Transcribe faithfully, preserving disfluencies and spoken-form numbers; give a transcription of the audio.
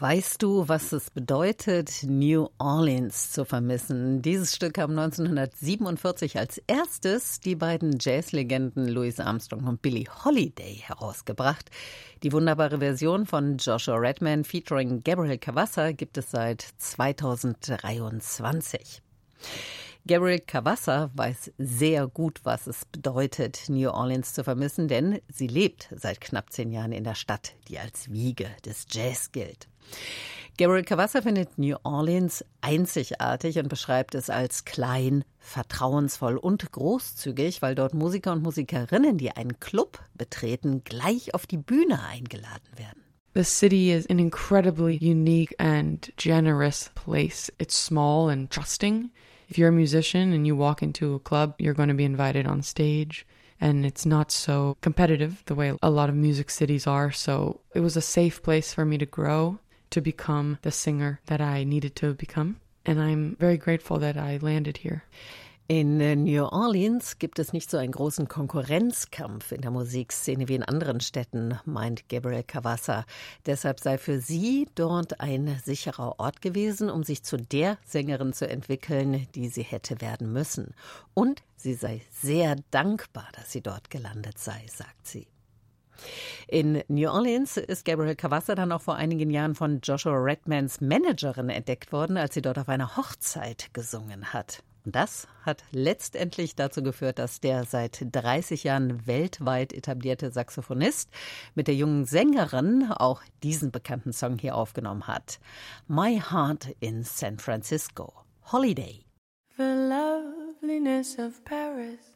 Weißt du, was es bedeutet, New Orleans zu vermissen? Dieses Stück haben neunzehnhundertsiebenundvierzig als erstes die beiden Jazzlegenden Louis Armstrong und Billie Holiday herausgebracht. Die wunderbare Version von Joshua Redman featuring Gabriel Cavazza gibt es seit zweitausenddreiundzwanzig. Gabriel Cavazza weiß sehr gut, was es bedeutet, New Orleans zu vermissen, denn sie lebt seit knapp zehn Jahren in der Stadt, die als Wiege des Jazz gilt. Gabriel Cavazza findet New Orleans einzigartig und beschreibt es als klein, vertrauensvoll und großzügig, weil dort Musiker und Musikerinnen, die einen Club betreten, gleich auf die Bühne eingeladen werden. The city is an incredibly unique and generous place. It's small and trusting. If you're a musician and you walk into a club, you're going to be invited on stage. And it's not so competitive the way a lot of music cities are. So it was a safe place for me to grow, to become the singer that I needed to become. And I'm very grateful that I landed here. In New Orleans gibt es nicht so einen großen Konkurrenzkampf in der Musikszene wie in anderen Städten, meint Gabriel Cavazza. Deshalb sei für sie dort ein sicherer Ort gewesen, um sich zu der Sängerin zu entwickeln, die sie hätte werden müssen. Und sie sei sehr dankbar, dass sie dort gelandet sei, sagt sie. In New Orleans ist Gabriel Cavazza dann auch vor einigen Jahren von Joshua Redmans Managerin entdeckt worden, als sie dort auf einer Hochzeit gesungen hat. Und das hat letztendlich dazu geführt, dass der seit dreißig Jahren weltweit etablierte Saxophonist mit der jungen Sängerin auch diesen bekannten Song hier aufgenommen hat. My Heart in San Francisco. Holiday. The loveliness of Paris